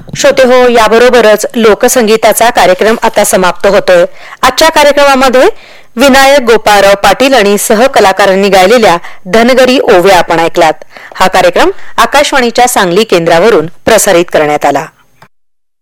श्रोते हो, याबरोबरच लोकसंगीताचा कार्यक्रम आता समाप्त होतोय. आजच्या कार्यक्रमामध्ये विनायक गोपाळराव पाटील आणि सहकलाकारांनी गायलेल्या धनगरी ओव्या आपण ऐकलात. हा कार्यक्रम आकाशवाणीच्या सांगली केंद्रावरून प्रसारित करण्यात आला.